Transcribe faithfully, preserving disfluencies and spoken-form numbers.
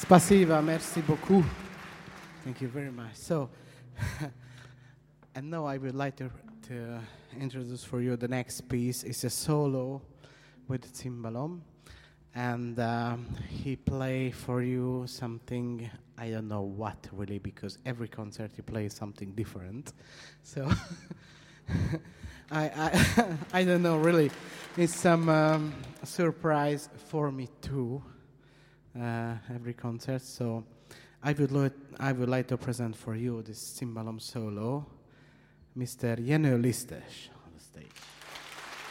Spasiba, merci beaucoup. Thank you very much. So, and now I would like to, to introduce for you the next piece. It's a solo with cimbalom, and um, he play for you something, I don't know what really, because every concert he plays something different. So I, I, I don't know really. It's some um, surprise for me too, uh, every concert. So I would, lo- I would like to present for you this cimbalom solo, Mister Jenő Lisztes on the stage.